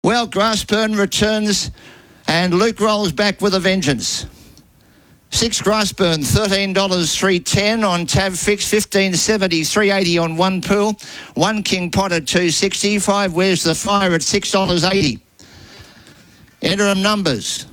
Well, Grassburn returns and Luke rolls back with a vengeance. 6 Grassburn, $13.310 on tab fix, $15.70, $3.80 on one pool. 1 King Potter, $2.60. 5 Where's the Fire at $6.80. Interim numbers.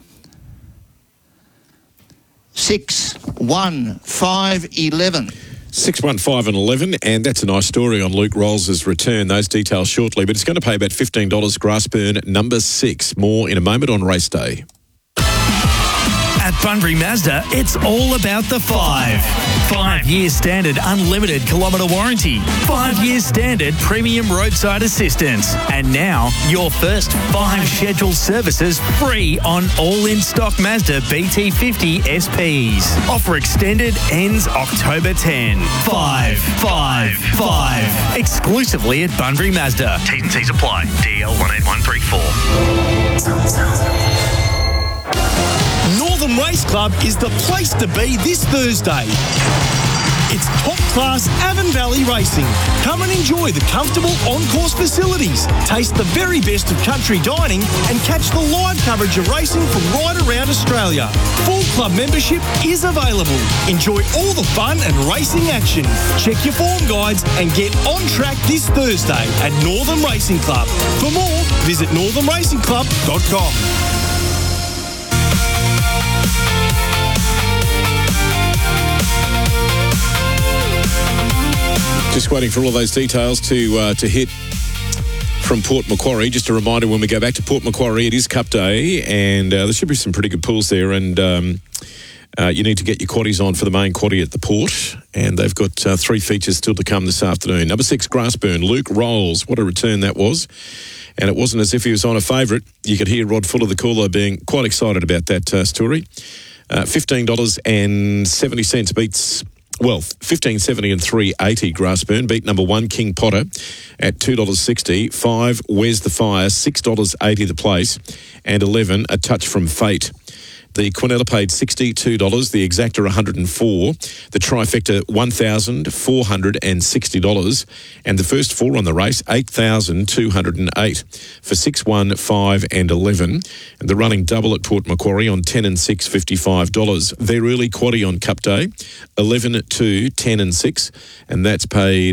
6, 1, 5, 11. 6, 1, 5 and 11, and that's a nice story on Luke Rolls' return. Those details shortly, but it's going to pay about $15. Grassburn, number 6. More in a moment on race day. At Bunbury Mazda, it's all about the 5. 5-year standard unlimited kilometre warranty. 5-year standard premium roadside assistance. And now, your first 5 scheduled services free on all in-stock Mazda BT50 SPs. Offer extended, ends October 10. 5. Exclusively at Bunbury Mazda. T's and C's apply. DL 18134. Northern Race Club is the place to be this Thursday. It's top-class Avon Valley racing. Come and enjoy the comfortable on-course facilities, taste the very best of country dining, and catch the live coverage of racing from right around Australia. Full club membership is available. Enjoy all the fun and racing action. Check your form guides and get on track this Thursday at Northern Racing Club. For more, visit northernracingclub.com. Just waiting for all of those details to hit from Port Macquarie. Just a reminder, when we go back to Port Macquarie, it is Cup Day, and there should be some pretty good pools there, and you need to get your quaddies on for the main quaddie at the Port, and they've got 3 features still to come this afternoon. Number 6, Grassburn, Luke Rolls. What a return that was. And it wasn't as if he was on a favourite. You could hear Rod Fuller, the caller, being quite excited about that story. $15.70 beats... Well, $15.70 and $3.80 Grassburn beat number 1 King Potter at $2.60. 5 Where's the Fire, $6.80 the place, and 11 A Touch from Fate. The Quinella paid $62, the Exacta $104, the Trifecta $1,460, and the first 4 on the race $8,208 for 6, 1, 5 and 11. And the running double at Port Macquarie on 10 and 6, $55. Their early quaddie on Cup Day 11, 2, 10 and 6, and that's paid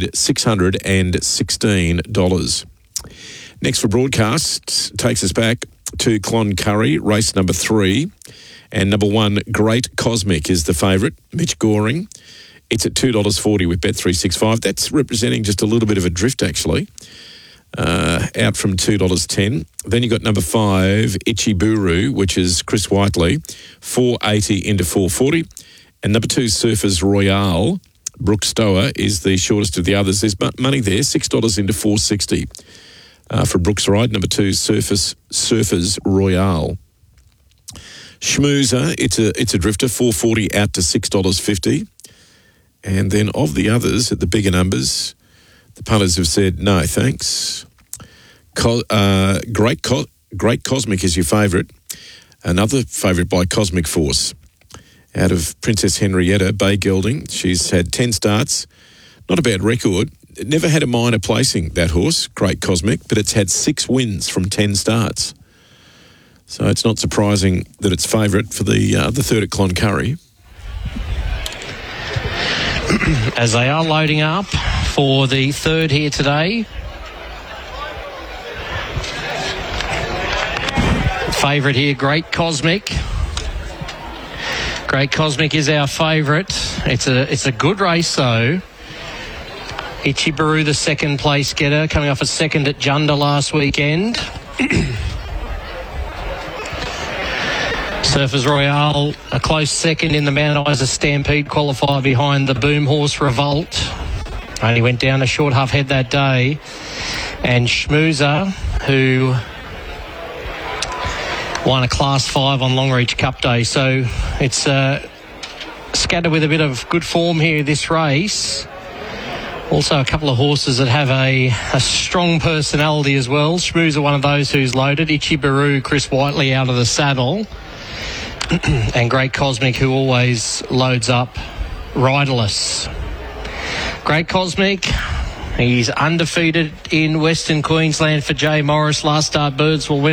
$616. Next for broadcast takes us back to Cloncurry, race number 3. And number 1, Great Cosmic is the favourite, Mitch Goring. It's at $2.40 with Bet365. That's representing just a little bit of a drift, actually, out from $2.10. Then you got number 5, Itchy Buru, which is Chris Whiteley, $4.80 into $4.40. And number 2, Surfers Royale, Brooke Stower, is the shortest of the others. There's money there, $6 into $4.60 for Brooks Ride. Number 2, Surfers Royale. Schmoozer, it's a drifter, $4.40 out to $6.50. And then of the others, at the bigger numbers, the punters have said, no, thanks. Great Cosmic is your favourite. Another favourite by Cosmic Force. Out of Princess Henrietta, Bay Gelding. She's had 10 starts. Not a bad record. It never had a minor placing, that horse, Great Cosmic, but it's had 6 wins from 10 starts. So it's not surprising that it's favourite for the third at Cloncurry. As they are loading up for the third here today. Favourite here, Great Cosmic. Great Cosmic is our favourite. It's a good race though. Itchy Baru, the second place getter, coming off a second at Junda last weekend. Surfers Royale, a close second in the Mount Isa Stampede qualifier behind the Boom Horse Revolt. Only went down a short half head that day. And Schmoozer, who won a Class 5 on Longreach Cup Day. So it's scattered with a bit of good form here this race. Also a couple of horses that have a strong personality as well. Schmoozer, one of those who's loaded. Itchy Baru, Chris Whiteley out of the saddle. And Great Cosmic, who always loads up riderless. Great Cosmic, he's undefeated in Western Queensland for Jay Morris. Last start, Birds will win.